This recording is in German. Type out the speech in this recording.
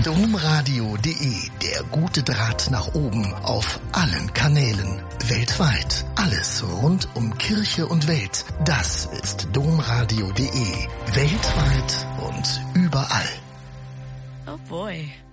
Domradio.de, der gute Draht nach oben auf allen Kanälen. Weltweit. Alles rund um Kirche und Welt. Das ist Domradio.de. Weltweit und überall. Oh boy.